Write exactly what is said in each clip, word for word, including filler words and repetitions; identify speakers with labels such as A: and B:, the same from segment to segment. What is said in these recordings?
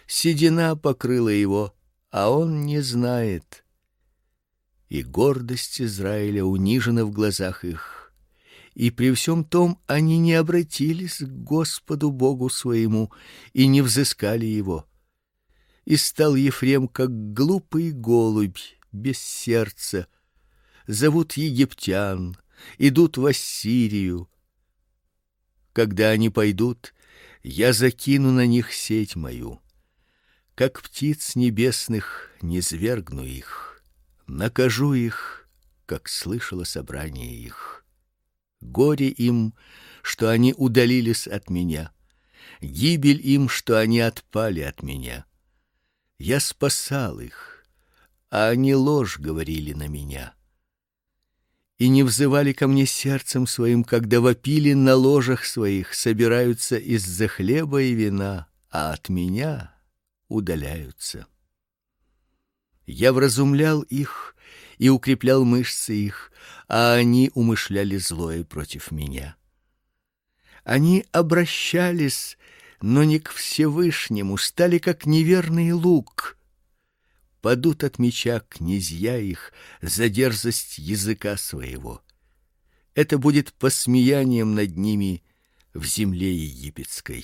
A: седина покрыла его, а он не знает. И гордость Израиля унижена в глазах их, и при всем том они не обратились к Господу Богу своему и не взыскали его. И стал Ефрем как глупый голубь без сердца. Зовут египтян, идут в Ассирию. Когда они пойдут, я закину на них сеть мою. Как птиц небесных низвергну их, накажу их, как слышало собрание их. Горе им, что они удалились от меня, гибель им, что они отпали от меня. Я спасал их, а они ложь говорили на меня. И не взывали ко мне сердцем своим, когда вопили на ложах своих, собираются из-за хлеба и вина, а от меня удаляются. Я вразумлял их и укреплял мышцы их, а они умышляли злое против меня. Они обращались, но не к Всевышнему, стали как неверный лук. Падут от меча князья их за дерзость языка своего. Это будет посмеянием над ними в земле египетской.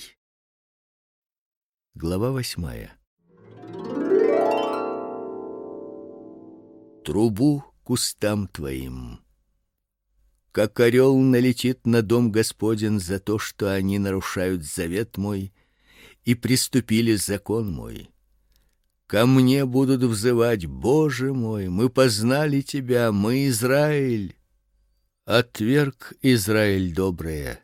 A: Глава восьмая. Трубу кустам твоим. Как орел налетит на дом Господень за то, что они нарушают завет мой и приступили закон мой. Ко мне будут взывать: Боже мой, мы познали тебя, мы Израиль. Отверг Израиль доброе,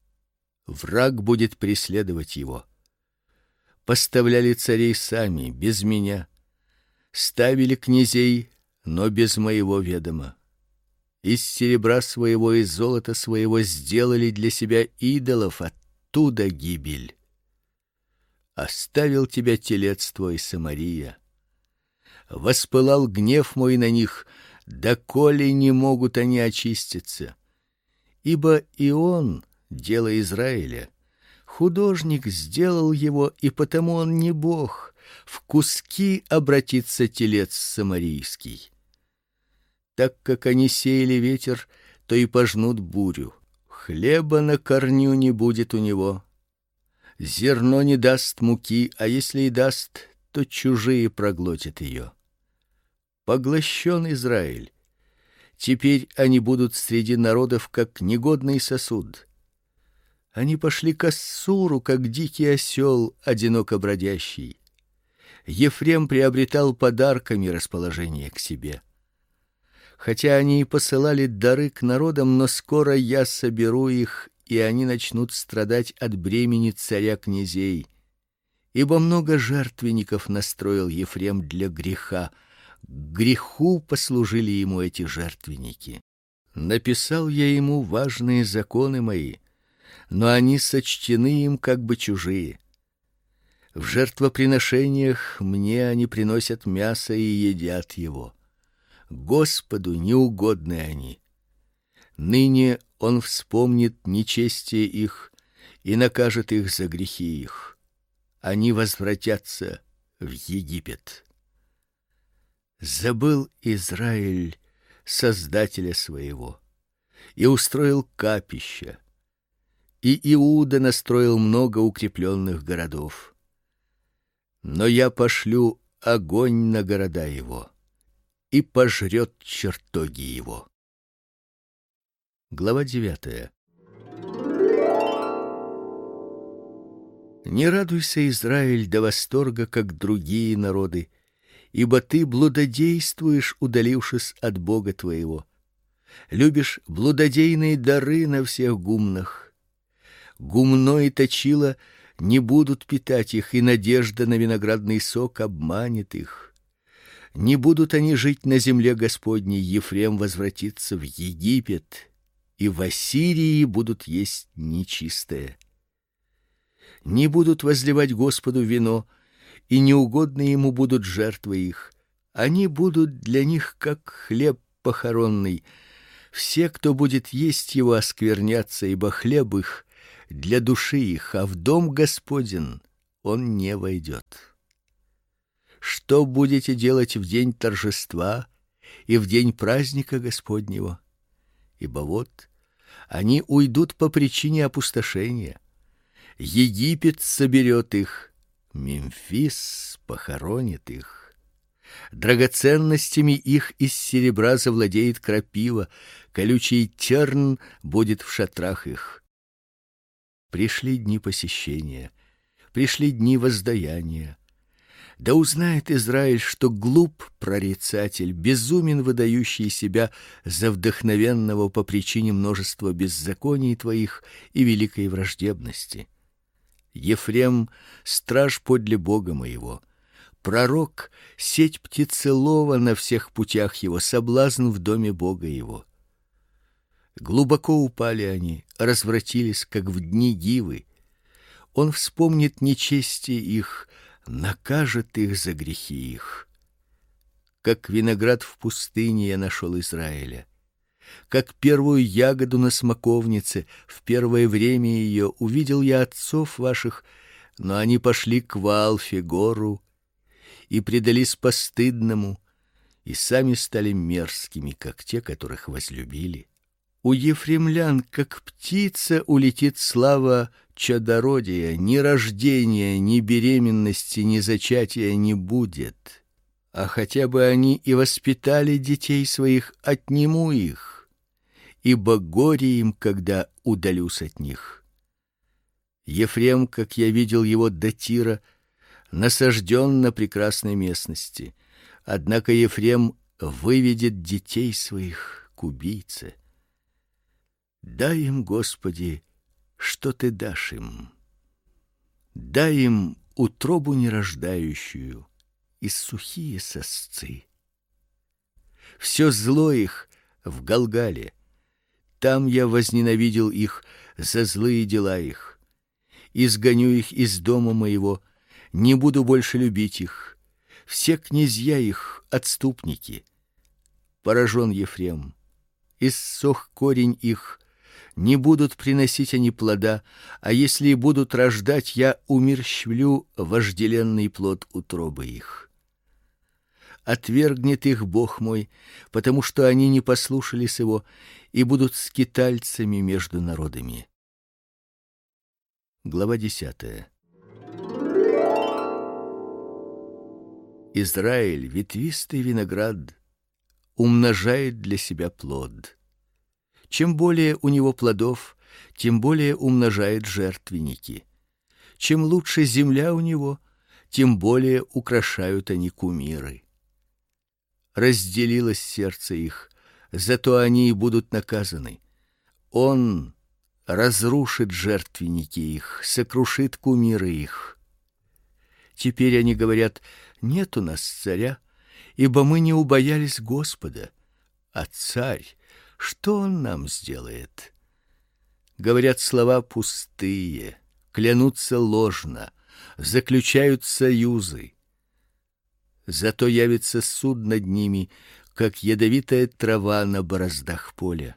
A: враг будет преследовать его. Поставляли царей сами, без меня, ставили князей, но без моего ведома. Из серебра своего и золота своего сделали для себя идолов, оттуда гибель. Оставил тебя телец твой, Самария. Воспылал гнев мой на них, доколе не могут они очиститься. Ибо и он, дело Израиля, художник сделал его, и потому он не Бог. В куски обратится телец самарийский. Так как они сеяли ветер, то и пожнут бурю. Хлеба на корню не будет у него. Зерно не даст муки, а если и даст, то чужие проглотят ее. Поглощен Израиль. Теперь они будут среди народов, как негодный сосуд. Они пошли к Ассуру, как дикий осел, одиноко бродящий. Ефрем приобретал подарками расположение к себе. Хотя они и посылали дары к народам, но скоро я соберу их, и они начнут страдать от бремени царя-князей. Ибо много жертвенников настроил Ефрем для греха, к греху послужили ему эти жертвенники. Написал я ему важные законы мои, но они сочтены им как бы чужие. В жертвоприношениях мне они приносят мясо и едят его. Господу неугодны они. Ныне он вспомнит нечестие их и накажет их за грехи их. Они возвратятся в Египет. Забыл Израиль Создателя своего и устроил капища, и Иуда настроил много укрепленных городов. Но я пошлю огонь на города его и пожрет чертоги его. Глава девятая. Не радуйся, Израиль, до восторга, как другие народы, ибо ты блудодействуешь, удалившись от Бога твоего. Любишь блудодейные дары на всех гумнах. Гумно и точило не будут питать их, и надежда на виноградный сок обманет их. Не будут они жить на земле Господней, Ефрем возвратится в Египет, и в Ассирии будут есть нечистое. Не будут возливать Господу вино, и неугодны ему будут жертвы их. Они будут для них как хлеб похоронный. Все, кто будет есть его, осквернятся, ибо хлеб их для души их, а в дом Господен он не войдет. что будете делать в день торжества и в день праздника Господнего? Ибо вот они уйдут по причине опустошения. Египет соберет их, Мемфис похоронит их. Драгоценностями их из серебра завладеет крапива, колючий терн будет в шатрах их. Пришли дни посещения, пришли дни воздаяния. Да узнает Израиль, что глуп прорицатель, безумен выдающий себя за вдохновенного по причине множества беззаконий твоих и великой враждебности. Ефрем — страж подле Бога моего, пророк — сеть птицелова на всех путях его, соблазн в доме Бога его. Глубоко упали они, развратились, как в дни Гивы. Он вспомнит нечестие их, накажет их за грехи их. Как виноград в пустыне я нашел Израиля, как первую ягоду на смоковнице в первое время ее увидел я отцов ваших, но они пошли к Ваалфе гору и предались постыдному, и сами стали мерзкими, как те, которых возлюбили. У ефремлян, как птица, улетит слава чадородия, ни рождения, ни беременности, ни зачатия не будет. А хотя бы они и воспитали детей своих, отниму их, ибо горе им, когда удалюсь от них. Ефрем, как я видел его до Тира, насажден на прекрасной местности, однако Ефрем выведет детей своих к убийце. Дай им, Господи, что Ты дашь им. Дай им утробу нерождающую и сухие сосцы. Все зло их в Галгале. Там я возненавидел их за злые дела их. Изгоню их из дома моего, не буду больше любить их. Все князья их — отступники. Поражен Ефрем, иссох корень их, не будут приносить они плода, а если и будут рождать, я умерщвлю вожделенный плод утробы их. Отвергнет их Бог мой, потому что они не послушались его и будут скитальцами между народами. Глава десятая. Израиль, ветвистый виноград, умножает для себя плод. Чем более у него плодов, тем более умножает жертвенники. Чем лучше земля у него, тем более украшают они кумиры. Разделилось сердце их, зато они и будут наказаны. Он разрушит жертвенники их, сокрушит кумиры их. Теперь они говорят: нет у нас царя, ибо мы не убоялись Господа. А царь, что он нам сделает? Говорят слова пустые, клянутся ложно, заключают союзы. Зато явится суд над ними, как ядовитая трава на бороздах поля.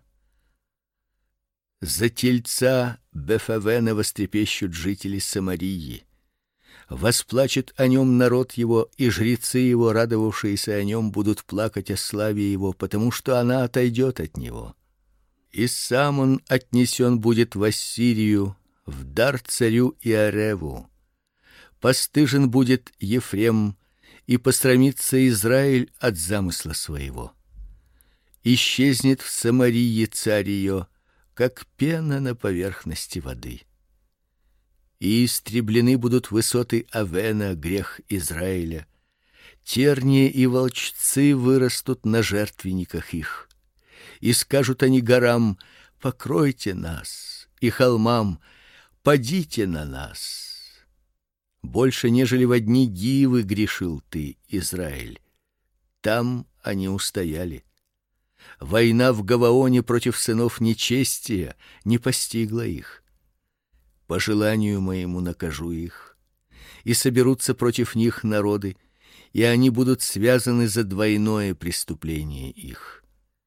A: За тельца Бефавена вострепещут жители Самарии. Восплачет о нем народ его, и жрецы его, радовавшиеся о нем, будут плакать о славе его, потому что она отойдет от него. И сам он отнесен будет в Ассирию, в дар царю Иареву. Постыжен будет Ефрем, и посрамится Израиль от замысла своего. Исчезнет в Самарии царь ее, как пена на поверхности воды. И истреблены будут высоты Авена, грех Израиля. Тернии и волчцы вырастут на жертвенниках их. И скажут они горам: покройте нас, и холмам: падите на нас. Больше, нежели во дни Гивы, грешил ты, Израиль. Там они устояли. Война в Гаваоне против сынов нечестия не постигла их. По желанию моему накажу их, и соберутся против них народы, и они будут связаны за двойное преступление их.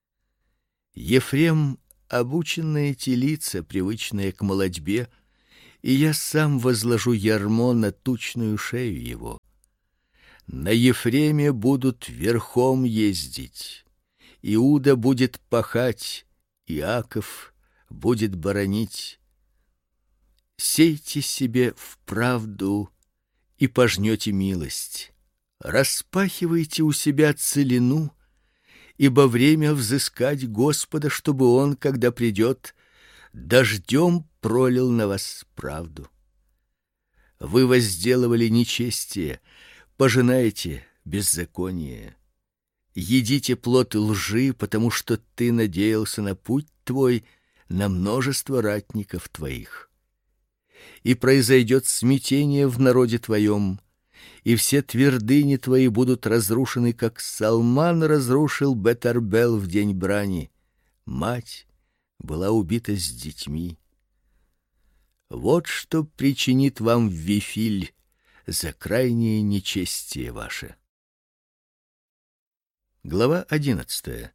A: Ефрем — обученная телица, привычная к молодьбе, и я сам возложу ярмо на тучную шею его. На Ефреме будут верхом ездить, Иуда будет пахать, Иаков будет боронить. Сейте себе в правду и пожнете милость. Распахивайте у себя целину, ибо время взыскать Господа, чтобы он, когда придет, дождем пролил на вас правду. Вы возделывали нечестие, пожинаете беззаконие. Едите плод лжи, потому что ты надеялся на путь твой, на множество ратников твоих. И произойдет смятение в народе твоем, и все твердыни твои будут разрушены, как Салман разрушил Бет-Арбел в день брани. Мать была убита с детьми. Вот что причинит вам Вифиль за крайнее нечестие ваше. Глава одиннадцатая.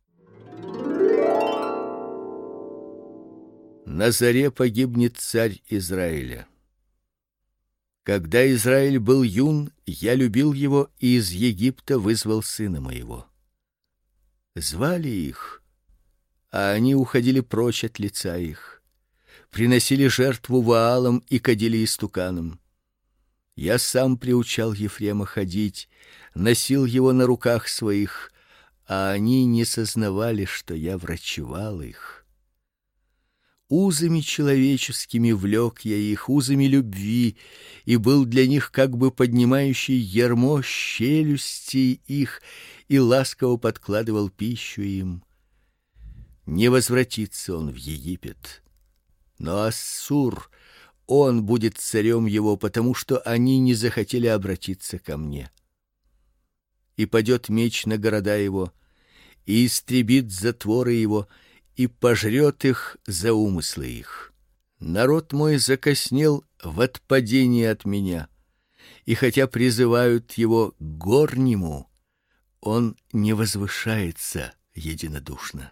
A: На заре погибнет царь Израиля. Когда Израиль был юн, я любил его и из Египта вызвал сына моего. Звали их, а они уходили прочь от лица их, приносили жертву Ваалам и кадили истуканам. Я сам приучал Ефрема ходить, носил его на руках своих, а они не сознавали, что я врачевал их. Узами человеческими влек я их, узами любви, и был для них как бы поднимающий ярмо челюстей их, и ласково подкладывал пищу им. Не возвратится он в Египет, но Ассур, он будет царем его, потому что они не захотели обратиться ко мне. И падет меч на города его, и истребит затворы его, и пожрет их за умыслы их. Народ мой закоснел в отпадении от меня, и хотя призывают его к горнему, он не возвышается единодушно.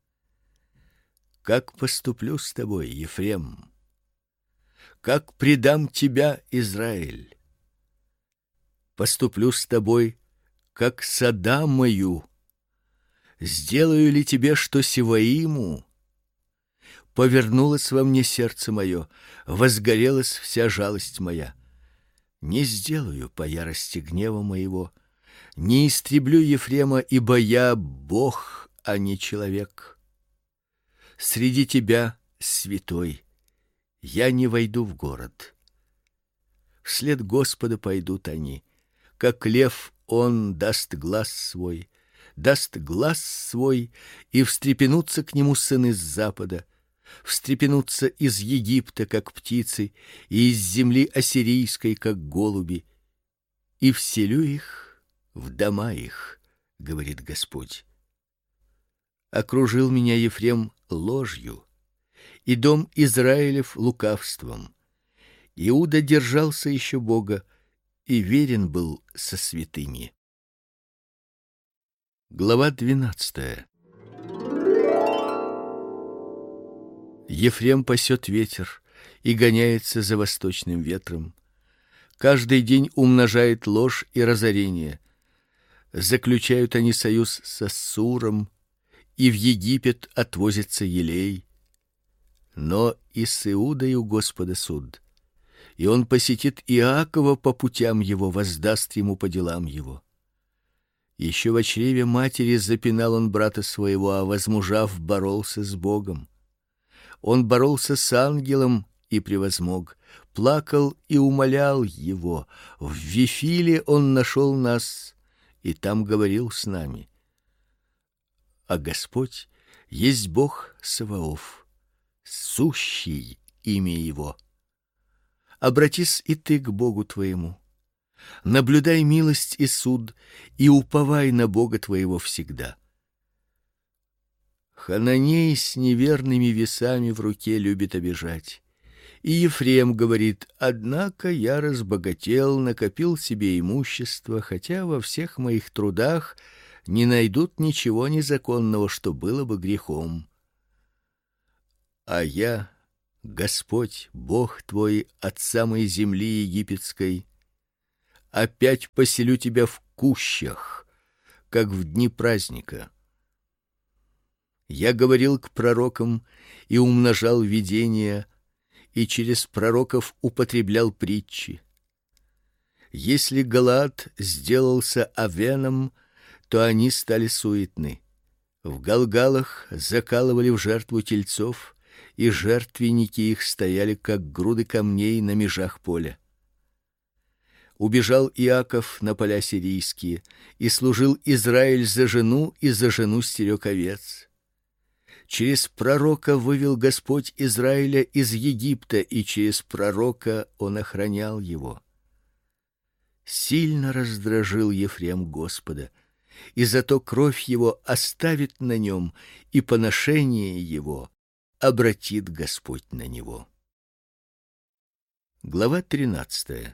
A: Как поступлю с тобой, Ефрем? Как предам тебя, Израиль? Поступлю с тобой, как с Адамою. Сделаю ли тебе, что Севаиму? Повернулось во мне сердце мое, возгорелась вся жалость моя. Не сделаю по ярости гнева моего, не истреблю Ефрема, ибо я Бог, а не человек. Среди тебя, святой, я не войду в город. Вслед Господа пойдут они, как лев он даст глас свой, даст глас свой, и встрепенутся к нему сыны с запада, встрепенутся из Египта, как птицы, и из земли ассирийской, как голуби, и вселю их в дома их, говорит Господь. Окружил меня Ефрем ложью, и дом Израилев лукавством. Иуда держался еще Бога и верен был со святыми. Глава двенадцатая. Ефрем пасет ветер и гоняется за восточным ветром. Каждый день умножает ложь и разорение. Заключают они союз с Ассуром, и в Египет отвозится елей. Но и с Иудой у Господа суд, и он посетит Иакова по путям его, воздаст ему по делам его. Еще в чреве матери запинал он брата своего, а возмужав, боролся с Богом. Он боролся с ангелом и превозмог, плакал и умолял его. В Вифиле он нашел нас и там говорил с нами. А Господь есть Бог Саваоф, сущий имя его. Обратись и ты к Богу твоему. Наблюдай милость и суд, и уповай на Бога твоего всегда. Хананей с неверными весами в руке любит обижать. И Ефрем говорит: однако я разбогател, накопил себе имущество, хотя во всех моих трудах не найдут ничего незаконного, что было бы грехом. А я, Господь, Бог твой, от самой земли египетской, опять поселю тебя в кущах, как в дни праздника. Я говорил к пророкам и умножал видения, и через пророков употреблял притчи. Если Галаад сделался Авеном, то они стали суетны. В Галгалах закалывали в жертву тельцов, и жертвенники их стояли как груды камней на межах поля. Убежал Иаков на поля сирийские, и служил Израиль за жену, и за жену стерег овец. Через пророка вывел Господь Израиля из Египта, и через пророка он охранял его. Сильно раздражил Ефрем Господа, и зато кровь его оставит на нем, и поношение его обратит Господь на него. Глава тринадцатая.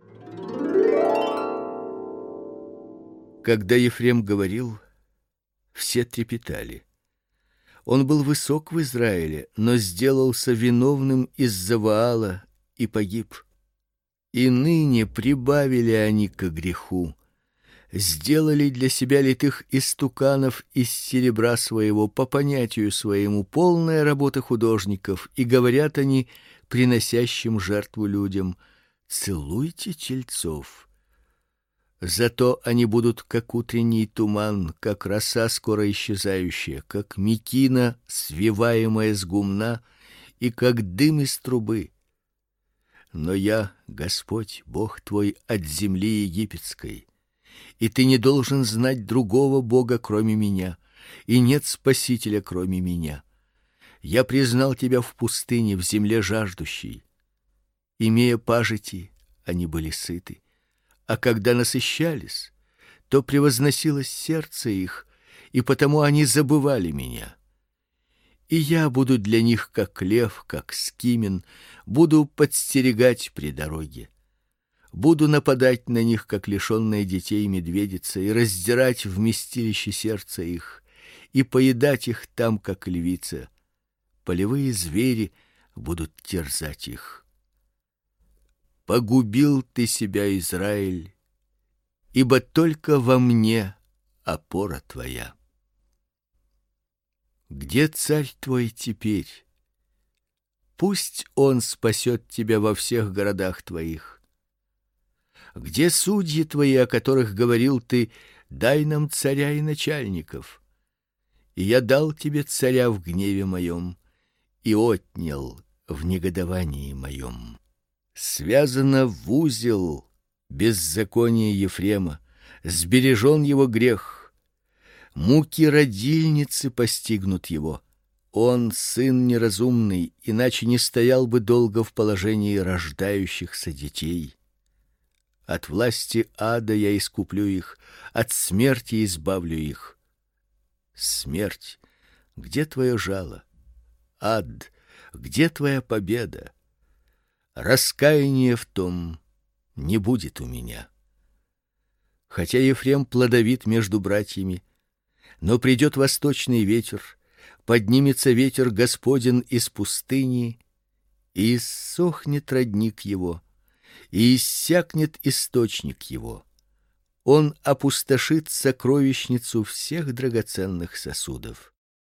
A: Когда Ефрем говорил, все трепетали. Он был высок в Израиле, но сделался виновным из-за Ваала и погиб. И ныне прибавили они к греху, сделали для себя литых истуканов из серебра своего по понятию своему, полная работа художников, и говорят они приносящим жертву людям: целуйте тельцов. Зато они будут как утренний туман, как роса скоро исчезающая, как мекина, свиваемая с гумна, и как дым из трубы. Но я, Господь, Бог твой от земли египетской, и ты не должен знать другого бога, кроме меня, и нет спасителя, кроме меня. Я признал тебя в пустыне, в земле жаждущей. Имея пажити, они были сыты, а когда насыщались, то превозносилось сердце их, и потому они забывали меня. И я буду для них как лев, как скимен, буду подстерегать при дороге. Буду нападать на них, как лишённая детей медведица, и раздирать вместилище сердца их, и поедать их там, как львица. Полевые звери будут терзать их. Погубил ты себя, Израиль, ибо только во мне опора твоя. Где царь твой теперь? Пусть он спасет тебя во всех городах твоих. Где судьи твои, о которых говорил ты: дай нам царя и начальников? И я дал тебе царя в гневе моем и отнял в негодовании моем. Связано в узел беззаконие Ефрема, сбережен его грех. Муки родильницы постигнут его. Он сын неразумный, иначе не стоял бы долго в положении рождающихся детей. От власти ада я искуплю их, от смерти избавлю их. Смерть, где твое жало? Ад, где твоя победа? Раскаяния в том не будет у меня. Хотя Ефрем плодовит между братьями, но придет восточный ветер, поднимется ветер Господень из пустыни, и иссохнет родник его, и иссякнет источник его. Он опустошит сокровищницу всех драгоценных сосудов.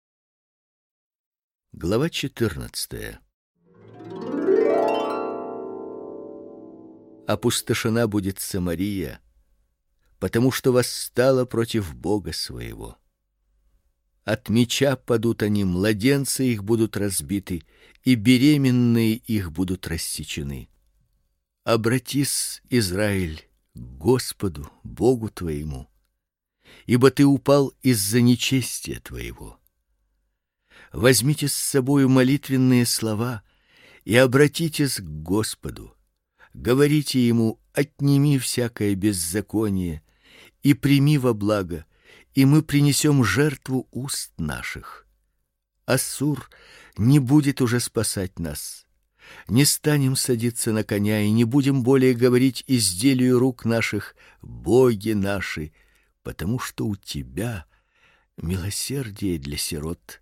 A: Глава четырнадцатая. Опустошена будет Самария, потому что восстала против Бога своего. От меча падут они, младенцы их будут разбиты, и беременные их будут рассечены. Обратись, Израиль, к Господу, Богу твоему, ибо ты упал из-за нечестия твоего. Возьмите с собою молитвенные слова и обратитесь к Господу. Говорите ему: отними всякое беззаконие и прими во благо, и мы принесем жертву уст наших. Ассур не будет уже спасать нас. Не станем садиться на коня и не будем более говорить изделию рук наших: боги наши, потому что у тебя милосердие для сирот.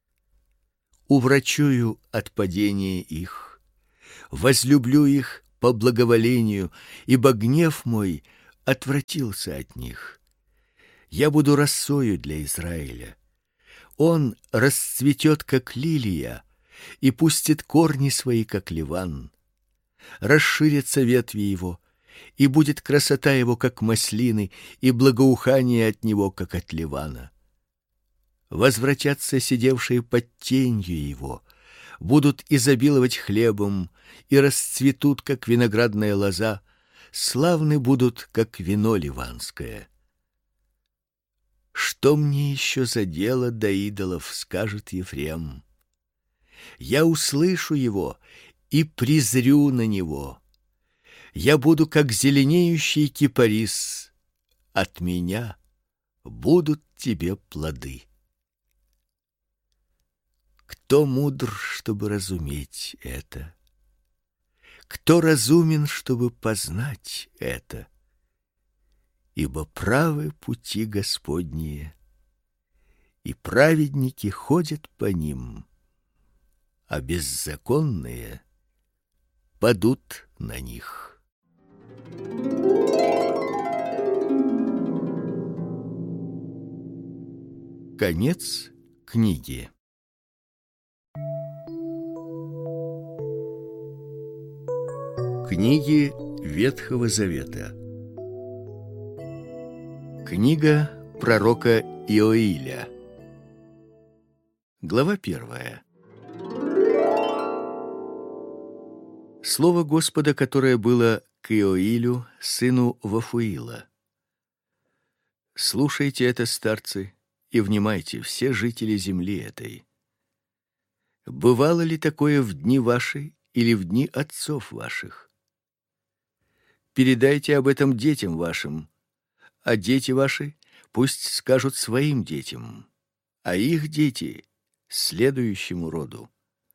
A: Уврачую от падения их, возлюблю их по благоволению, ибо гнев мой отвратился от них. Я буду росою для Израиля. Он расцветет, как лилия, и пустит корни свои, как ливан. Расширятся ветви его, и будет красота его, как маслины, и благоухание от него, как от ливана. Возвратятся сидевшие под тенью его, будут изобиловать хлебом и расцветут, как виноградная лоза, славны будут, как вино ливанское. Что мне еще за дело до идолов, скажет Ефрем. Я услышу его и презрю на него. Я буду как зеленеющий кипарис. От меня будут тебе плоды. Кто мудр, чтобы разуметь это? Кто разумен, чтобы познать это? Ибо правы пути Господние, и праведники ходят по ним, а беззаконные падут на них. Конец книги. Книги Ветхого Завета. Книга пророка Иоиля. Глава первая. Слово Господа, которое было к Иоилю, сыну Вафуила. Слушайте это, старцы, и внимайте, все жители земли этой. Бывало ли такое в дни ваши или в дни отцов ваших? Передайте об этом детям вашим, а дети ваши пусть скажут своим детям, а их дети — следующему роду.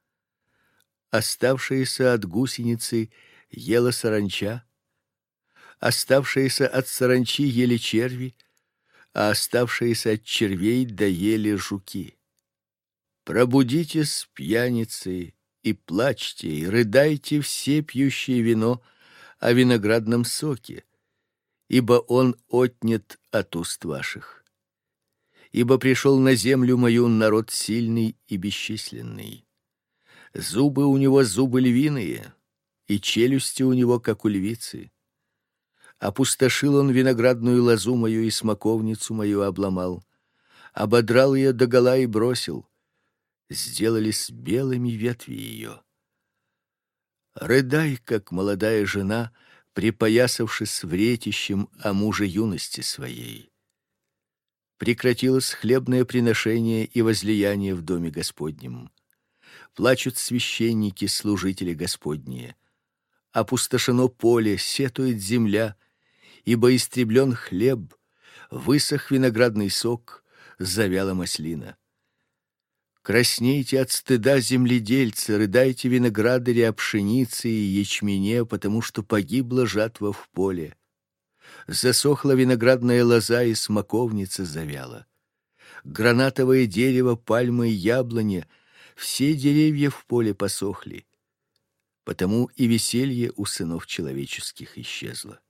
A: Оставшиеся от гусеницы ела саранча, оставшиеся от саранчи ели черви, а оставшиеся от червей доели жуки. Пробудитесь, пьяницы, и плачьте, и рыдайте все пьющие вино о виноградном соке, ибо он отнят от уст ваших. Ибо пришел на землю мою народ сильный и бесчисленный. Зубы у него зубы львиные, и челюсти у него, как у львицы. Опустошил он виноградную лозу мою и смоковницу мою обломал, ободрал ее догола и бросил. Сделались белыми ветви ее. Рыдай, как молодая жена, припоясавшись вретищем о муже юности своей. Прекратилось хлебное приношение и возлияние в доме Господнем. Плачут священники, служители Господние. Опустошено поле, сетует земля, ибо истреблен хлеб, высох виноградный сок, завяла маслина. Краснейте от стыда, земледельцы, рыдайте, виноградари, о пшенице и ячмене, потому что погибла жатва в поле. Засохла виноградная лоза, и смоковница завяла. Гранатовое дерево, пальма и яблоня — все деревья в поле посохли. Потому и веселье у сынов человеческих исчезло.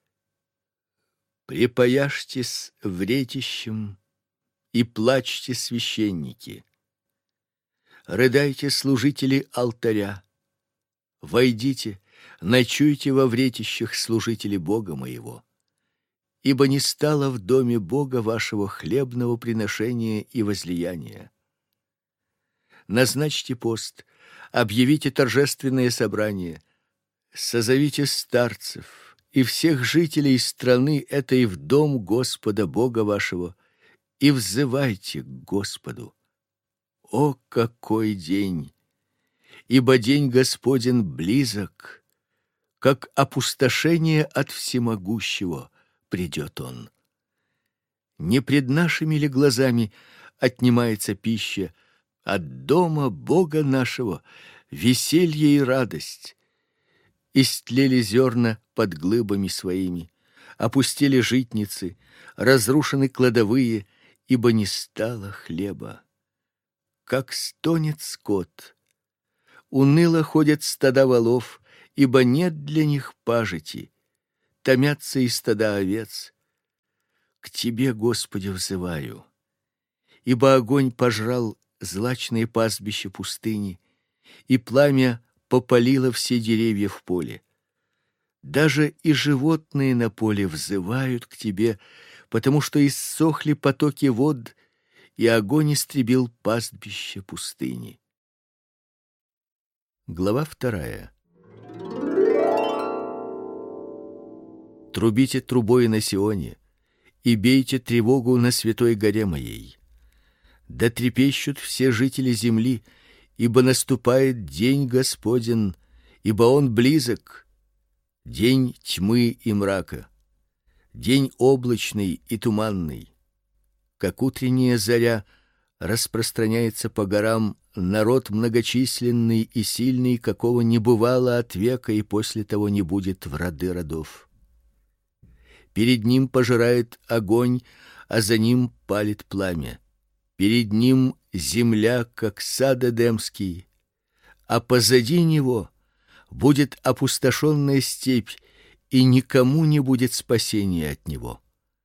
A: Припояжьтесь вретищем и плачьте, священники. Рыдайте, служители алтаря. Войдите, ночуйте во вретищах, служители Бога моего. Ибо не стало в доме Бога вашего хлебного приношения и возлияния. Назначьте пост, объявите торжественное собрание, созовите старцев и всех жителей страны этой в дом Господа Бога вашего и взывайте к Господу. О, какой день! Ибо день Господень близок, как опустошение от всемогущего придет он. Не пред нашими ли глазами отнимается пища, от дома Бога нашего веселье и радость? Истлели зерна под глыбами своими, опустили житницы, разрушены кладовые, ибо не стало хлеба. Как стонет скот, уныло ходят стада волов, ибо нет для них пажити. томятся и стада овец. К тебе, Господи, взываю, ибо огонь пожрал злачные пастбища пустыни, и пламя попалило все деревья в поле. Даже и животные на поле взывают к тебе, потому что иссохли потоки вод, и огонь истребил пастбище пустыни. Глава вторая. Трубите трубой на Сионе и бейте тревогу на святой горе моей. Да трепещут все жители земли, ибо наступает день Господень, ибо он близок, день тьмы и мрака, день облачный и туманный. Как утренняя заря распространяется по горам народ многочисленный и сильный, какого не бывало от века и после того не будет в роды родов. Перед ним пожирает огонь, а за ним палит пламя. Перед ним земля, как сад Эдемский, а позади него будет опустошенная степь, и никому не будет спасения от него.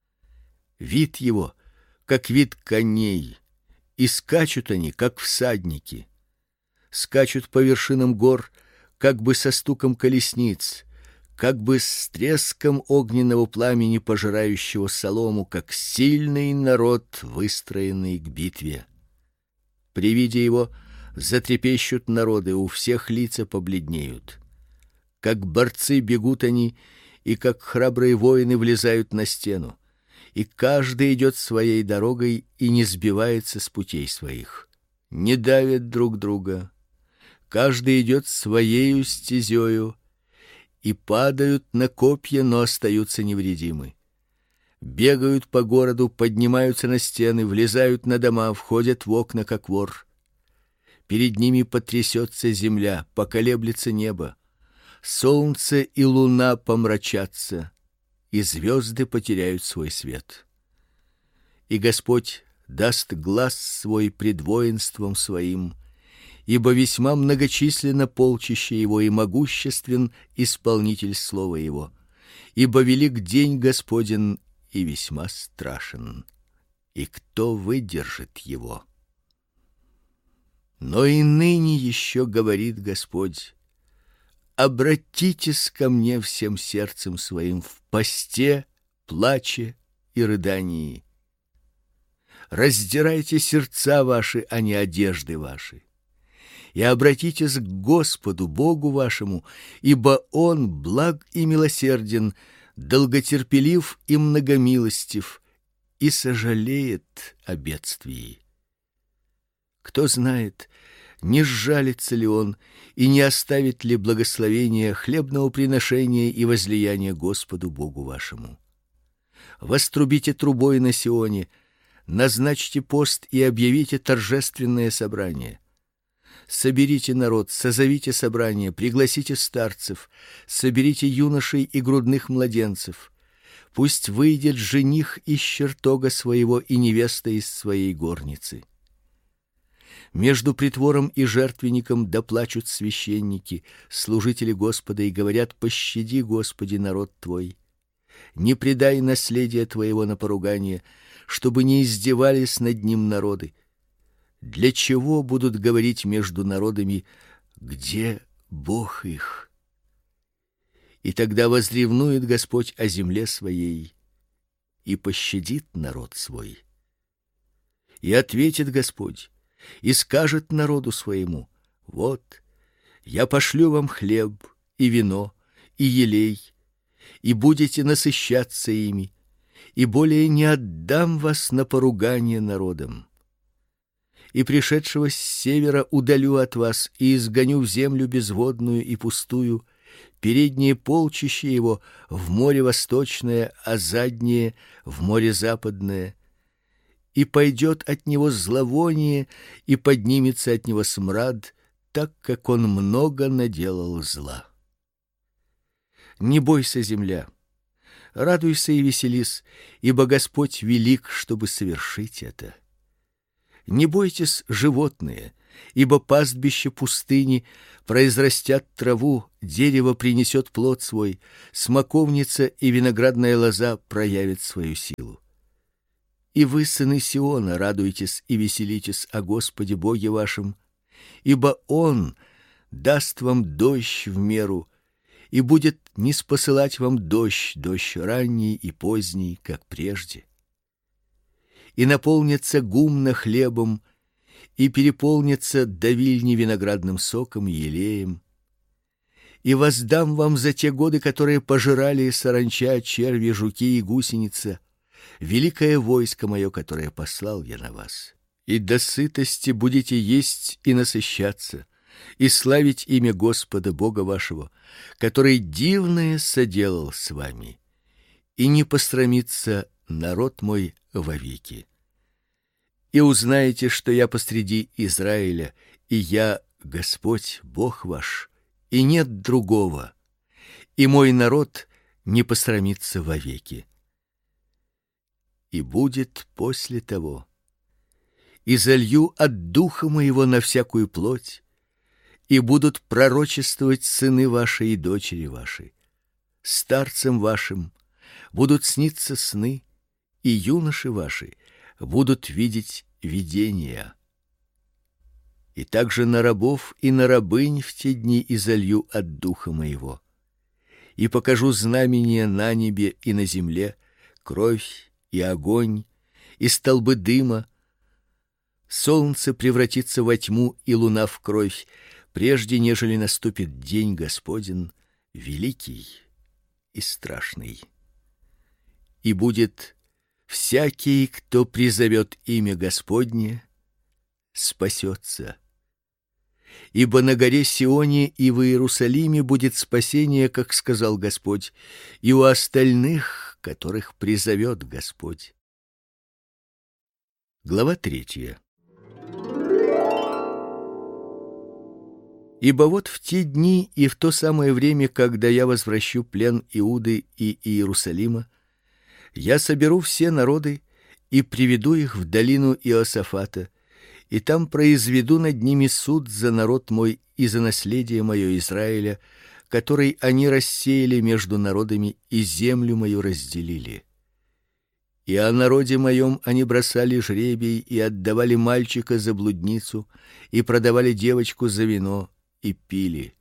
A: Вид его, как вид коней, и скачут они, как всадники. Скачут по вершинам гор, как бы со стуком колесниц, как бы с треском огненного пламени, пожирающего солому, как сильный народ, выстроенный к битве. При виде его затрепещут народы, у всех лица побледнеют. Как борцы бегут они, и как храбрые воины влезают на стену, и каждый идет своей дорогой и не сбивается с путей своих. Не давят друг друга, каждый идет своею стезею, и падают на копья, но остаются невредимы. Бегают по городу, поднимаются на стены, влезают на дома, входят в окна, как вор. Перед ними потрясется земля, поколеблется небо. Солнце и луна помрачатся, и звезды потеряют свой свет. И Господь даст глас свой пред воинством своим, ибо весьма многочисленно полчище его и могуществен исполнитель слова его. Ибо велик день Господень и весьма страшен, и кто выдержит его? Но и ныне еще говорит Господь: обратитесь ко мне всем сердцем своим в посте, плаче и рыдании. Раздирайте сердца ваши, а не одежды ваши. И обратитесь к Господу Богу вашему, ибо он благ и милосерден, долготерпелив и многомилостив, и сожалеет о бедствии. Кто знает, не сжалится ли он и не оставит ли благословения хлебного приношения и возлияния Господу Богу вашему. Вострубите трубой на Сионе, назначьте пост и объявите торжественное собрание. Соберите народ, созовите собрание, пригласите старцев, соберите юношей и грудных младенцев. Пусть выйдет жених из чертога своего и невеста из своей горницы. Между притвором и жертвенником доплачут священники, служители Господа, и говорят: пощади, Господи, народ твой. Не предай наследие твоего на поругание, чтобы не издевались над ним народы. Для чего будут говорить между народами: где Бог их? И тогда возревнует Господь о земле своей и пощадит народ свой. И ответит Господь и скажет народу своему: вот я пошлю вам хлеб и вино и елей, и будете насыщаться ими, и более не отдам вас на поругание народам. И пришедшего с севера удалю от вас и изгоню в землю безводную и пустую, переднее полчище его в море восточное, а заднее в море западное. И пойдет от него зловоние, и поднимется от него смрад, так как он много наделал зла. Не бойся, земля, радуйся и веселись, ибо Господь велик, чтобы совершить это. Не бойтесь, животные, ибо пастбище пустыни произрастят траву, дерево принесет плод свой, смоковница и виноградная лоза проявят свою силу. И вы, сыны Сиона, радуйтесь и веселитесь о Господе Боге вашем, ибо Он даст вам дождь в меру, и будет ниспосылать вам дождь, дождь ранний и поздний, как прежде. И наполнится гумно хлебом, и переполнится давильни виноградным соком и елеем. И воздам вам за те годы, которые пожирали саранча, черви, жуки и гусеница, великое войско мое, которое послал я на вас. И до сытости будете есть и насыщаться, и славить имя Господа Бога вашего, который дивное соделал с вами, и не посрамится народ мой вовеки. И узнаете, что я посреди Израиля, и я Господь Бог ваш, и нет другого, и мой народ не посрамится вовеки. И будет после того, и залью от духа моего на всякую плоть, и будут пророчествовать сыны ваши и дочери ваши. Старцам вашим будут сниться сны, и юноши ваши будут видеть видения. И также на рабов и на рабынь в те дни изолью от духа моего. И покажу знамения на небе и на земле, кровь и огонь, и столбы дыма. Солнце превратится во тьму и луна в кровь, прежде нежели наступит день Господень, великий и страшный. И будет всякий, кто призовет имя Господне, спасется. Ибо на горе Сионе и в Иерусалиме будет спасение, как сказал Господь, и у остальных, которых призовет Господь. Глава третья. Ибо вот в те дни и в то самое время, когда я возвращу плен Иуды и Иерусалима, я соберу все народы и приведу их в долину Иосафата, и там произведу над ними суд за народ мой и за наследие мое Израиля, который они рассеяли между народами и землю мою разделили. И о народе моем они бросали жребий и отдавали мальчика за блудницу и продавали девочку за вино и пили.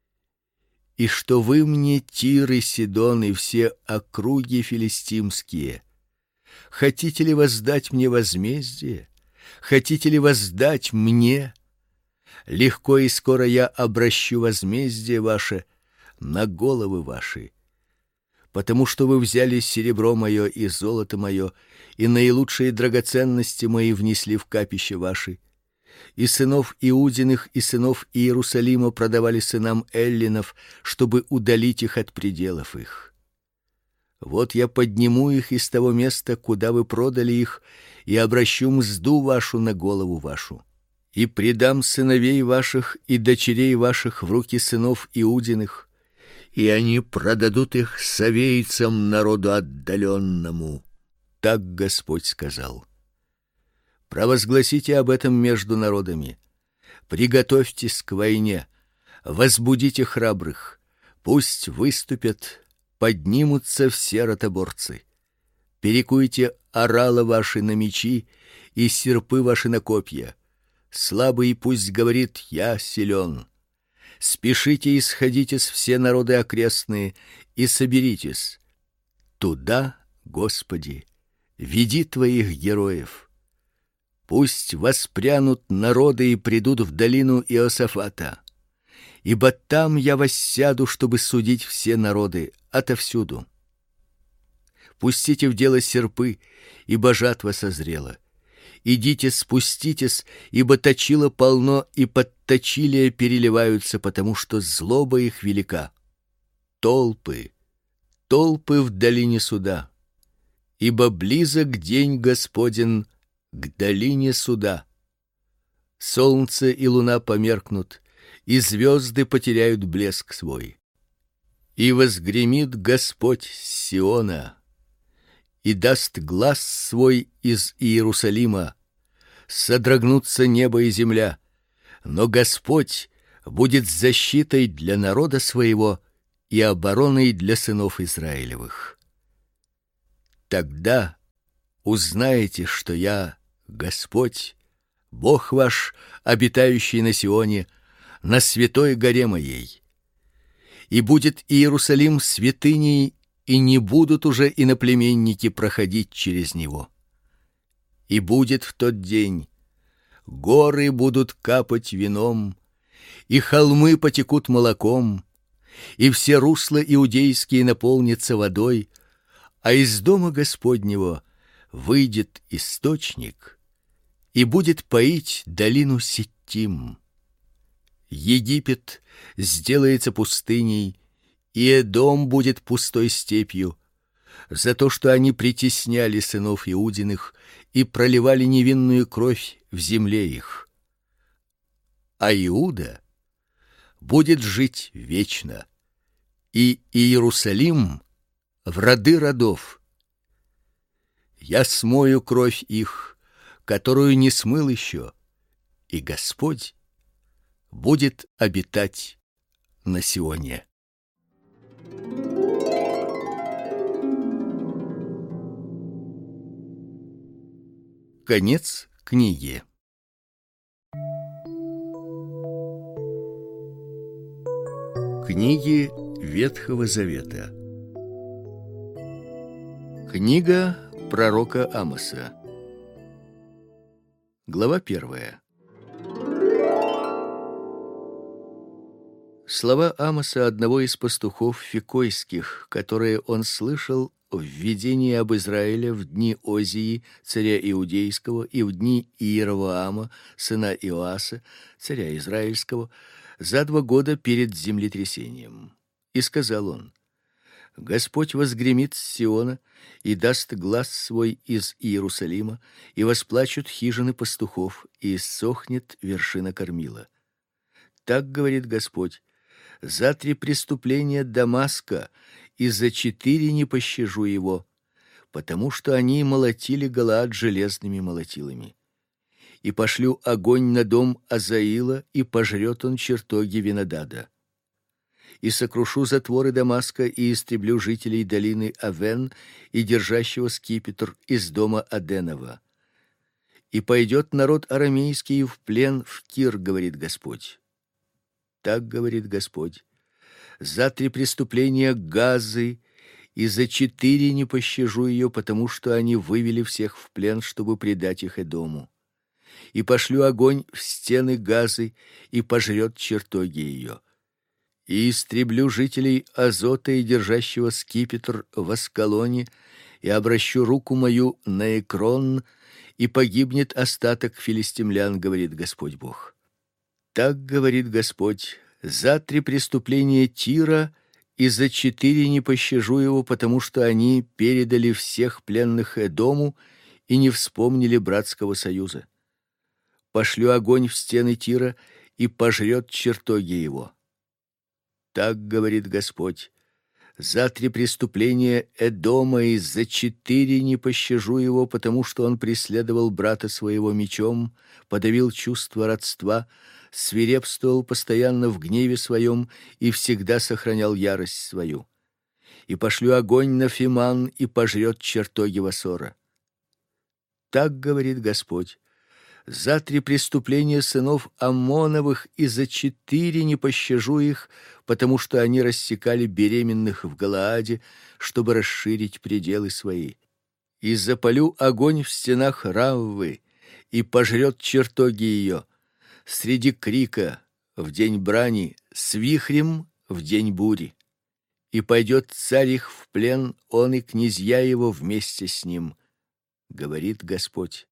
A: И что вы мне, Тир и Сидон и все округи филистимские, хотите ли воздать мне возмездие? Хотите ли воздать мне? Легко и скоро я обращу возмездие ваше на головы ваши, потому что вы взяли серебро мое и золото мое, и наилучшие драгоценности мои внесли в капище ваши. И сынов Иудиных и сынов Иерусалима продавали сынам эллинов, чтобы удалить их от пределов их. Вот я подниму их из того места, куда вы продали их, и обращу мзду вашу на голову вашу. И предам сыновей ваших и дочерей ваших в руки сынов Иудиных, и они продадут их совейцам, народу отдаленному. Так Господь сказал. Провозгласите об этом между народами. Приготовьтесь к войне. Возбудите храбрых. Пусть выступят, поднимутся все ротоборцы. Перекуйте орала ваши на мечи и серпы ваши на копья. Слабый пусть говорит: я силен. Спешите и сходитесь все народы окрестные и соберитесь. Туда, Господи, веди твоих героев. Пусть воспрянут народы и придут в долину Иосафата, ибо там я воссяду, чтобы судить все народы отовсюду. Пустите в дело серпы, ибо жатва созрела. Идите, спуститесь, ибо точила полно, и подточилия переливаются, потому что злоба их велика. Толпы, толпы в долине суда, ибо близок день Господень к долине суда. Солнце и луна померкнут, и звезды потеряют блеск свой. И возгремит Господь с Сиона, и даст глас свой из Иерусалима. Содрогнутся небо и земля, но Господь будет защитой для народа своего и обороной для сынов Израилевых. Тогда узнаете, что я Господь, Бог ваш, обитающий на Сионе, на святой горе моей. И будет Иерусалим святыней, и не будут уже иноплеменники проходить через него. И будет в тот день: горы будут капать вином, и холмы потекут молоком, и все русла иудейские наполнятся водой, а из дома Господнего выйдет источник и будет поить долину Ситтим. Египет сделается пустыней, и Эдом будет пустой степью, за то, что они притесняли сынов Иудиных и проливали невинную кровь в земле их. А Иуда будет жить вечно, и Иерусалим в роды родов. Я смою кровь их, которую не смыл еще, и Господь будет обитать на Сионе. Конец книги. Книги Ветхого Завета. Книга пророка Амоса. Глава первая. Слова Амоса, одного из пастухов фикойских, которые он слышал в видении об Израиле в дни Озии, царя Иудейского, и в дни Иеровоама, сына Иоаса, царя Израильского, за два года перед землетрясением. И сказал он: Господь возгремит с Сиона и даст глас свой из Иерусалима, и восплачут хижины пастухов, и иссохнет вершина кормила. Так говорит Господь: за три преступления Дамаска и за четыре не пощажу его, потому что они молотили Галаад железными молотилами. И пошлю огонь на дом Азаила, и пожрет он чертоги Винодада. И сокрушу затворы Дамаска, и истреблю жителей долины Авен и держащего скипетр из дома Аденова. И пойдет народ арамейский в плен в Кир, говорит Господь. Так говорит Господь: за три преступления Газы и за четыре не пощажу ее, потому что они вывели всех в плен, чтобы предать их Эдому. И пошлю огонь в стены Газы, и пожрет чертоги ее. И истреблю жителей Азота и держащего скипетр в Аскалоне, и обращу руку мою на Экрон, и погибнет остаток филистимлян, говорит Господь Бог. Так говорит Господь: за три преступления Тира и за четыре не пощажу его, потому что они передали всех пленных Эдому и не вспомнили братского союза. Пошлю огонь в стены Тира, и пожрет чертоги его. Так говорит Господь: за три преступления Эдома и за четыре не пощажу его, потому что он преследовал брата своего мечом, подавил чувство родства, свирепствовал постоянно в гневе своем и всегда сохранял ярость свою. И пошлю огонь на Фиман, и пожрет чертоги Васора. Так говорит Господь: за три преступления сынов Аммоновых и за четыре не пощажу их, потому что они рассекали беременных в Галааде, чтобы расширить пределы свои. И запалю огонь в стенах Раввы, и пожрет чертоги ее, среди крика в день брани, с вихрем в день бури. И пойдет царь их в плен, он и князья его вместе с ним, говорит Господь.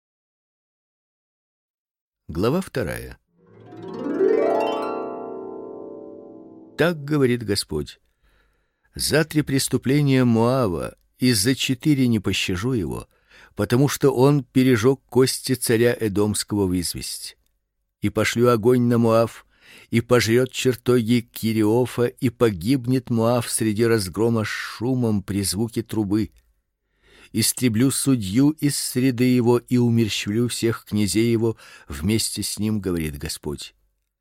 A: Глава вторая. Так говорит Господь: за три преступления Моава и за четыре не пощажу его, потому что он пережег кости царя Эдомского в известь. И пошлю огонь на Моав, и пожрет чертоги Кириофа, и погибнет Моав среди разгрома с шумом при звуке трубы. истреблю судью из среды его и умерщвлю всех князей его вместе с ним, говорит Господь.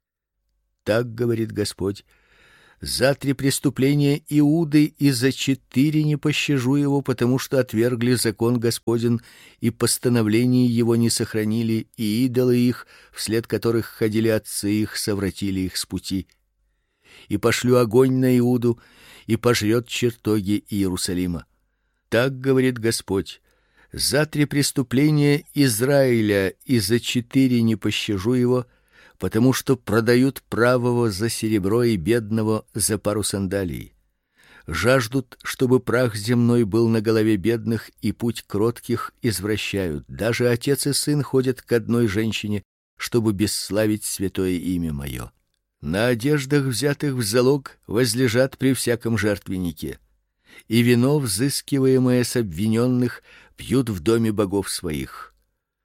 A: Так говорит Господь: за три преступления Иуды и за четыре не пощажу его, потому что отвергли закон Господень и постановления его не сохранили, и идолы их, вслед которых ходили отцы их, совратили их с пути. И пошлю огонь на Иуду, и пожрет чертоги Иерусалима. Так говорит Господь: за три преступления Израиля и за четыре не пощажу его, потому что продают правого за серебро и бедного за пару сандалий. Жаждут, чтобы прах земной был на голове бедных, и путь кротких извращают. Даже отец и сын ходят к одной женщине, чтобы бесславить святое имя мое. На одеждах, взятых в залог, возлежат при всяком жертвеннике, и вино, взыскиваемое с обвиненных, пьют в доме богов своих.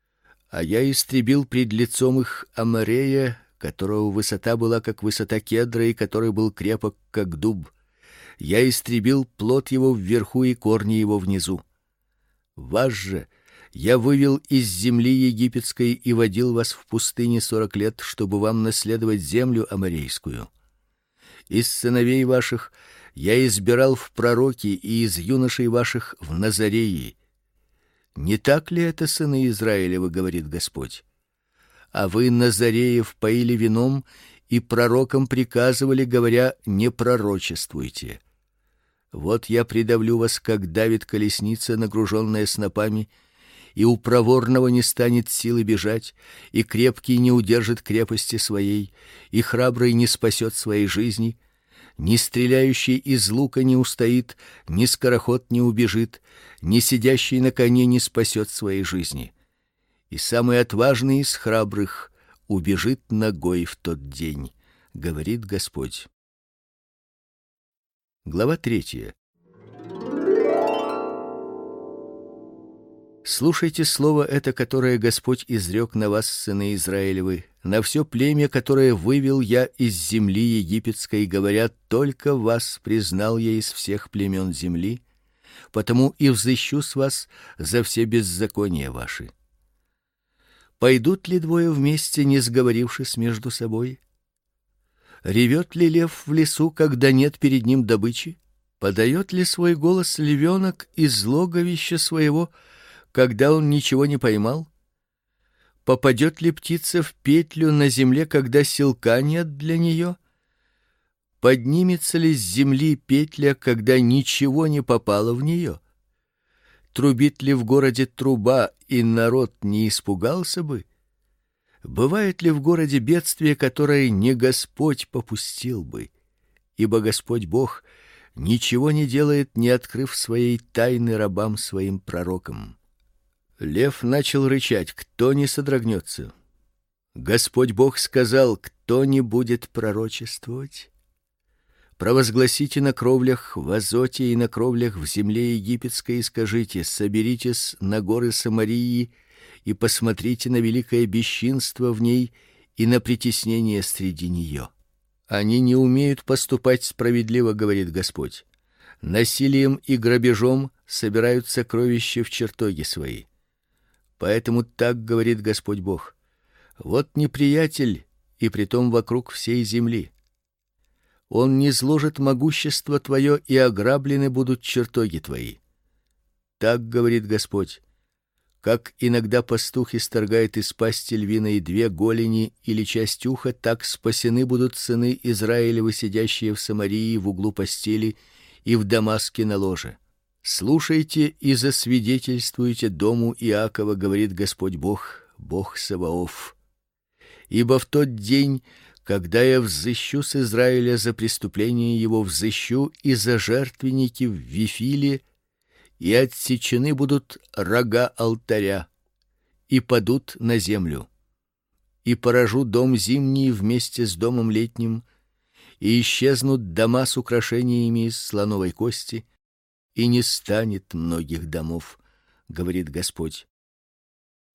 A: А я истребил пред лицом их Аморея, которого высота была как высота кедра, и который был крепок как дуб. Я истребил плод его вверху и корни его внизу. Вас же я вывел из земли египетской и водил вас в пустыне сорок лет, чтобы вам наследовать землю аморейскую. Из сыновей ваших я избирал в пророки, и из юношей ваших в назареи. Не так ли это, сыны Израилевы, говорит Господь? А вы назареев поили вином и пророкам приказывали, говоря: не пророчествуйте. Вот я придавлю вас, как давит колесница, нагруженная снопами, и у проворного не станет силы бежать, и крепкий не удержит крепости своей, и храбрый не спасет своей жизни. Ни стреляющий из лука не устоит, ни скороход не убежит, ни сидящий на коне не спасет своей жизни. И самый отважный из храбрых убежит нагой в тот день, говорит Господь. Глава третья. Слушайте слово это, которое Господь изрек на вас, сыны Израилевы, на все племя, которое вывел я из земли египетской, говоря: только вас признал я из всех племен земли, потому и взыщу с вас за все беззакония ваши. Пойдут ли двое вместе, не сговорившись между собой? Ревет ли лев в лесу, когда нет перед ним добычи? Подает ли свой голос львенок из логовища своего, когда он ничего не поймал? Попадет ли птица в петлю на земле, когда селка нет для нее? Поднимется ли с земли петля, когда ничего не попало в нее? Трубит ли в городе труба, и народ не испугался бы? Бывает ли в городе бедствие, которое не Господь попустил бы? Ибо Господь Бог ничего не делает, не открыв своей тайны рабам своим пророкам. Лев начал рычать: кто не содрогнется? Господь Бог сказал: кто не будет пророчествовать? Провозгласите на кровлях в Азоте и на кровлях в земле египетской и скажите: соберитесь на горы Самарии и посмотрите на великое бесчинство в ней и на притеснение среди нее. Они не умеют поступать справедливо, говорит Господь. Насилием и грабежом собирают сокровища в чертоги свои. Поэтому так говорит Господь Бог: вот неприятель, и притом вокруг всей земли. Он низложит могущество твое, и ограблены будут чертоги твои. Так говорит Господь: как иногда пастух исторгает из пасти львиной две голени или часть уха, так спасены будут сыны Израилевы, сидящие в Самарии в углу постели и в Дамаске на ложе. Слушайте и засвидетельствуйте дому Иакова, говорит Господь Бог, Бог Саваоф. Ибо в тот день, когда я взыщу с Израиля за преступление его, взыщу и за жертвенники в Вифиле, и отсечены будут рога алтаря, и падут на землю. И поражу дом зимний вместе с домом летним, и исчезнут дома с украшениями из слоновой кости, и не станет многих домов, говорит Господь.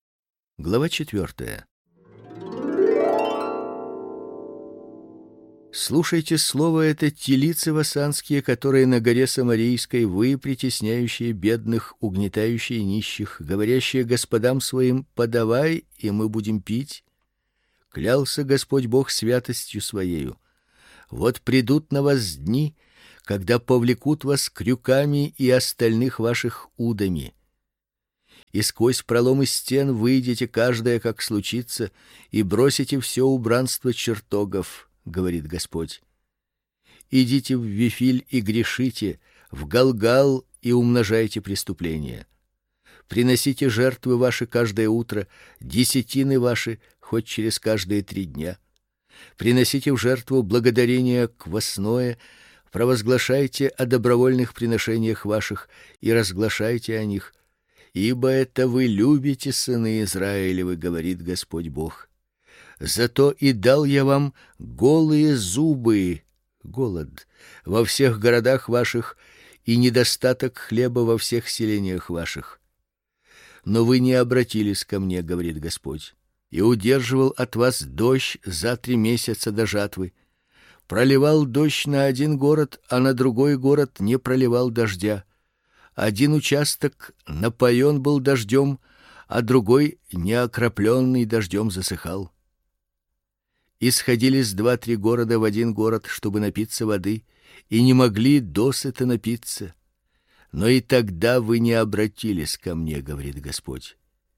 A: Глава четвертая. Слушайте слово это, телицы васанские, которые на горе Самарийской, вы, притесняющие бедных, угнетающие нищих, говорящие господам своим: подавай, и мы будем пить. Клялся Господь Бог святостью своею: вот придут на вас дни, когда повлекут вас крюками и остальных ваших удами. И сквозь проломы стен выйдете каждая, как случится, и бросите все убранство чертогов, говорит Господь. Идите в Вифиль и грешите, в Галгал и умножайте преступления. Приносите жертвы ваши каждое утро, десятины ваши хоть через каждые три дня. Приносите в жертву благодарение квасное, провозглашайте о добровольных приношениях ваших и разглашайте о них, ибо это вы любите, сыны Израилевы, говорит Господь Бог. Зато и дал я вам голые зубы, голод во всех городах ваших и недостаток хлеба во всех селениях ваших. Но вы не обратились ко мне, говорит Господь, и удерживал от вас дождь за три месяца до жатвы. Проливал дождь на один город, а на другой город не проливал дождя. Один участок напоен был дождем, а другой неокропленный дождем засыхал. И сходились два-три города в один город, чтобы напиться воды, и не могли досыта напиться. Но и тогда вы не обратились ко мне, говорит Господь.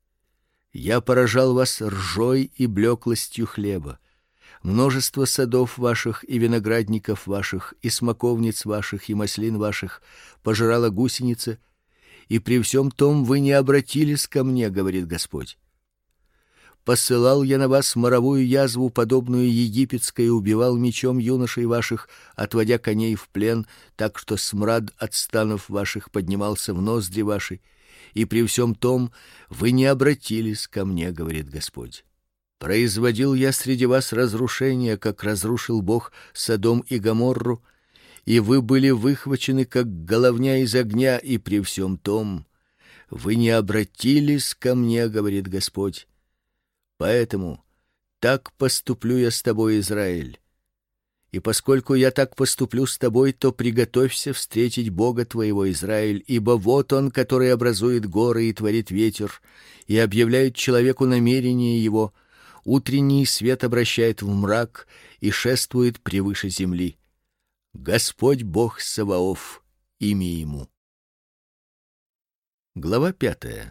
A: Я поражал вас ржой и блеклостью хлеба. Множество садов ваших и виноградников ваших, и смоковниц ваших, и маслин ваших пожирала гусеница, и при всем том вы не обратились ко мне, говорит Господь. Посылал я на вас моровую язву, подобную египетской, и убивал мечом юношей ваших, отводя коней в плен, так что смрад от станов ваших поднимался в ноздри ваши, и при всем том вы не обратились ко мне, говорит Господь. Производил я среди вас разрушение, как разрушил Бог Содом и Гоморру, и вы были выхвачены, как головня из огня, и при всем том вы не обратились ко мне, говорит Господь. Поэтому так поступлю я с тобой, Израиль. И поскольку я так поступлю с тобой, то приготовься встретить Бога твоего, Израиль, ибо вот он, который образует горы и творит ветер, и объявляет человеку намерение его, утренний свет обращает в мрак и шествует превыше земли. Господь Бог Саваоф, имя ему. Глава пятая.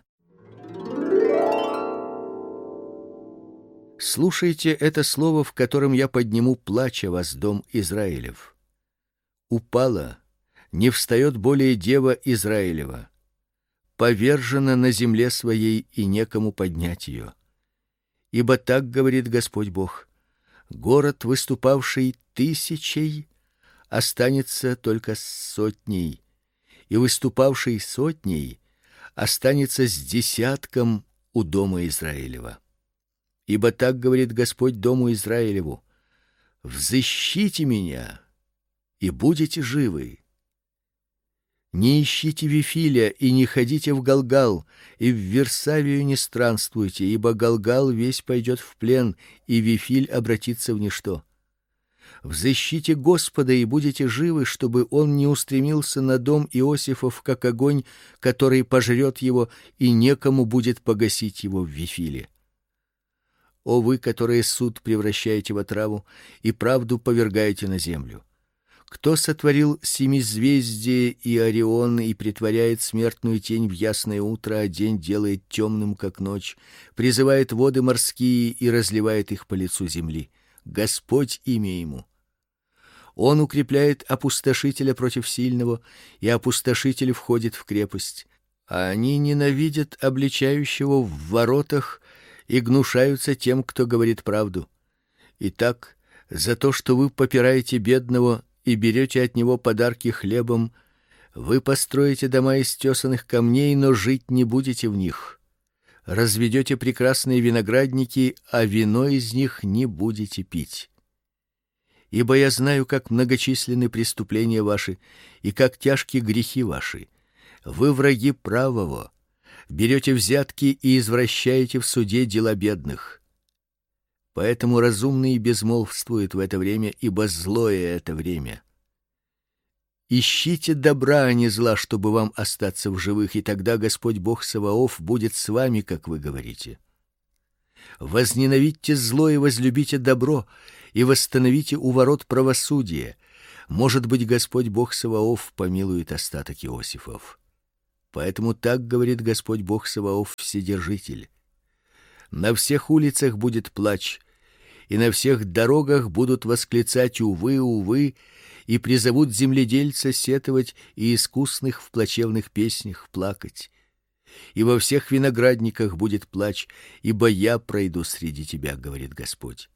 A: Слушайте это слово, в котором я подниму плач о вас, дом Израилев. Упала, не встает более дева Израилева, повержена на земле своей, и некому поднять ее. Ибо так говорит Господь Бог: город, выступавший тысячей, останется только с сотней, и выступавший сотней останется с десятком у дома Израилева. Ибо так говорит Господь дому Израилеву: взыщите меня, и будете живы. Не ищите Вифиля и не ходите в Галгал, и в Вирсавию не странствуйте, ибо Галгал весь пойдет в плен, и Вифиль обратится в ничто. Взыщите Господа и будете живы, чтобы он не устремился на дом Иосифов, как огонь, который пожрет его, и некому будет погасить его в Вифиле. О вы, которые суд превращаете в отраву и правду повергаете на землю! Кто сотворил семизвездие и Орион и притворяет смертную тень в ясное утро, а день делает темным, как ночь, призывает воды морские и разливает их по лицу земли? Господь имя ему. Он укрепляет опустошителя против сильного, и опустошитель входит в крепость. А они ненавидят обличающего в воротах и гнушаются тем, кто говорит правду. Итак, за то, что вы попираете бедного и берете от него подарки хлебом, вы построите дома из тесаных камней, но жить не будете в них. Разведете прекрасные виноградники, а вино из них не будете пить. Ибо я знаю, как многочисленны преступления ваши и как тяжки грехи ваши. Вы враги правого, берете взятки и извращаете в суде дела бедных. Поэтому разумный безмолвствует в это время, ибо злое это время. Ищите добра, а не зла, чтобы вам остаться в живых, и тогда Господь Бог Саваоф будет с вами, как вы говорите. Возненавидьте зло и возлюбите добро, и восстановите у ворот правосудие. Может быть, Господь Бог Саваоф помилует остаток Иосифов. Поэтому так говорит Господь Бог Саваоф, Вседержитель: на всех улицах будет плач, и на всех дорогах будут восклицать: увы, увы, и призовут земледельца сетовать и искусных в плачевных песнях плакать. И во всех виноградниках будет плач, ибо я пройду среди тебя, говорит Господь.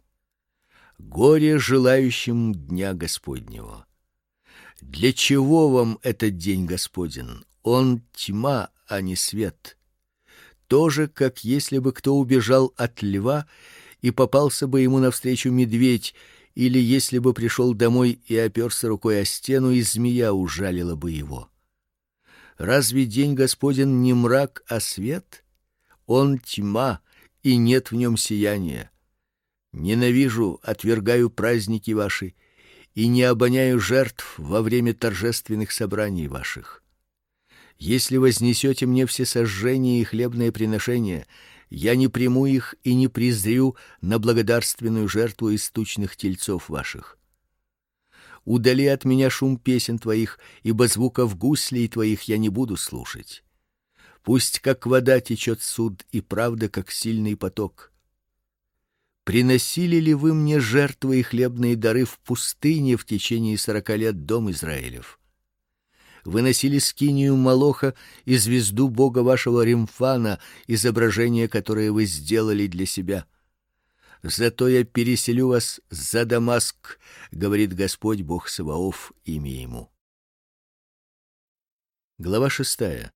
A: Горе желающим дня Господнего. Для чего вам этот день Господен? Он тьма, а не свет. Тоже, как если бы кто убежал от льва и попался бы ему навстречу медведь, или если бы пришел домой и оперся рукой о стену, и змея ужалила бы его. Разве день Господень не мрак, а свет? Он тьма, и нет в нем сияния. Ненавижу, отвергаю праздники ваши, и не обоняю жертв во время торжественных собраний ваших. Если вознесете мне всесожжение и хлебное приношение, я не приму их и не презрю на благодарственную жертву из тучных тельцов ваших. Удали от меня шум песен твоих, ибо звуков гуслей твоих я не буду слушать. Пусть как вода течет суд, и правда, как сильный поток. Приносили ли вы мне жертвы и хлебные дары в пустыне в течение сорока лет, дом Израилев? Выносили скинию Молоха и звезду бога вашего Римфана, изображение, которое вы сделали для себя. Зато я переселю вас за Дамаск, говорит Господь Бог Саваоф, имя ему. Глава шестая.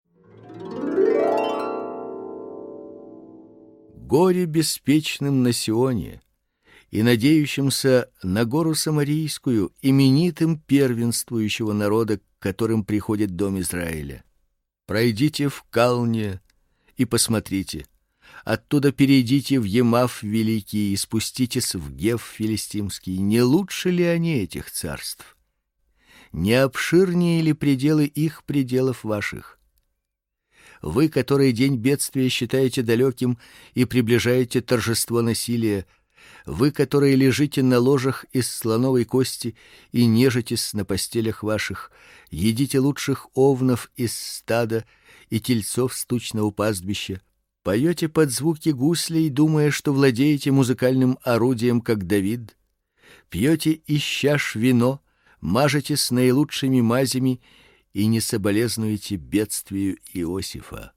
A: Горе беспечным на Сионе и надеющимся на гору Самарийскую, именитым первенствующего народа, к которым приходит дом Израиля. Пройдите в Калне и посмотрите. Оттуда перейдите в Емав великий и спуститесь в Гев филистимский. Не лучше ли они этих царств? Не обширнее ли пределы их пределов ваших? Вы, которые день бедствия считаете далеким и приближаете торжество насилия, вы, которые лежите на ложах из слоновой кости и нежитесь на постелях ваших, едите лучших овнов из стада и тельцов с тучного пастбища, поете под звуки гуслей, думая, что владеете музыкальным орудием, как Давид, пьете из чаш вино, мажетесь наилучшими мазями и не соболезнуете бедствию Иосифа.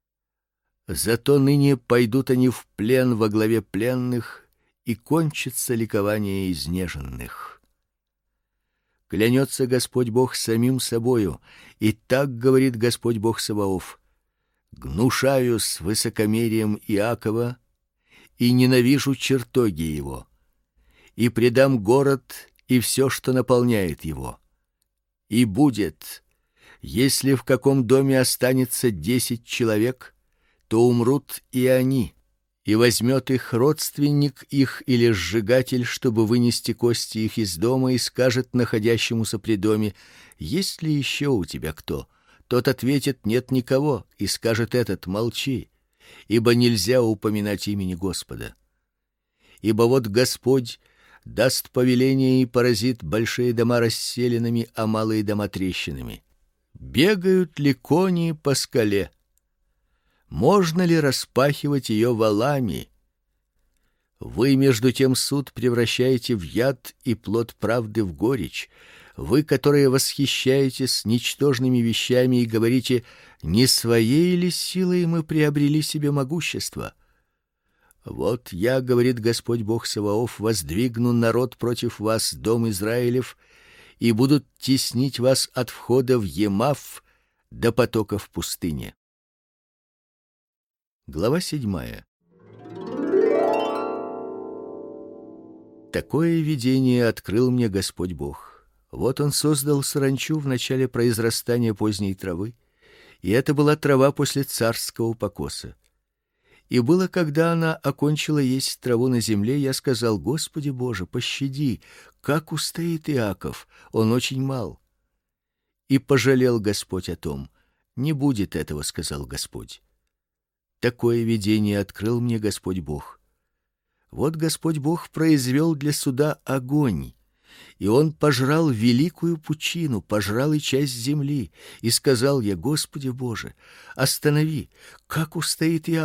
A: Зато ныне пойдут они в плен во главе пленных, и кончится ликование изнеженных. Клянется Господь Бог самим собою, и так говорит Господь Бог Саваоф: гнушаюсь высокомерием Иакова и ненавижу чертоги его, и предам город и все, что наполняет его. И будет, если в каком доме останется десять человек, то умрут и они, и возьмет их родственник их или сжигатель, чтобы вынести кости их из дома, и скажет находящемуся при доме: есть ли еще у тебя кто? Тот ответит: нет никого, и скажет этот: молчи, ибо нельзя упоминать имени Господа. Ибо вот Господь даст повеление и поразит большие дома расселенными, а малые дома трещинами. Бегают ли кони по скале? Можно ли распахивать ее валами? Вы между тем суд превращаете в яд и плод правды в горечь. Вы, которые восхищаетесь ничтожными вещами и говорите: не своей ли силой мы приобрели себе могущество? Вот я, говорит Господь Бог Саваоф, воздвигну народ против вас, дом Израилев, и будут теснить вас от входа в Емав до потока в пустыне. Глава седьмая. Такое видение открыл мне Господь Бог. Вот он создал саранчу в начале произрастания поздней травы, и это была трава после царского покоса. И было, когда она окончила есть траву на земле, я сказал: Господи Боже, пощади, как устоит Иаков, он очень мал. И пожалел Господь о том. Не будет этого, сказал Господь. Такое видение открыл мне Господь Бог. Вот Господь Бог произвел для суда огонь, и он пожрал великую пучину, пожрал и часть земли. И сказал я: Господи Боже, останови, как устоит Иаков?